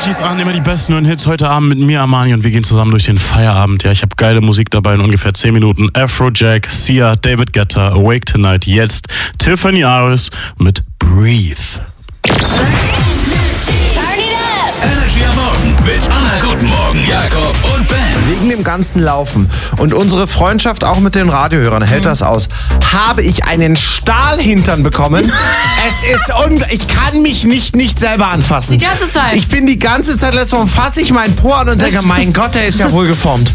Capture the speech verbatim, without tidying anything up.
Schließ an, immer die besten neuen Hits heute Abend mit mir, Armani, und wir gehen zusammen durch den Feierabend. Ja, ich habe geile Musik dabei in ungefähr zehn Minuten. Afrojack, Sia, David Guetta, Awake Tonight, jetzt Tiffany Aris mit Breathe. Energy am Morgen mit Anna Guten Morgen, Jakob und Ben. Wegen dem ganzen Laufen und unsere Freundschaft auch mit den Radiohörern hält das aus. Habe ich einen Stahlhintern bekommen? Es ist unglaublich. Ich kann mich nicht nicht selber anfassen. Die ganze Zeit. Ich bin die ganze Zeit, letztes Mal fasse ich meinen Po an und denke, mein Gott, der ist ja wohl geformt.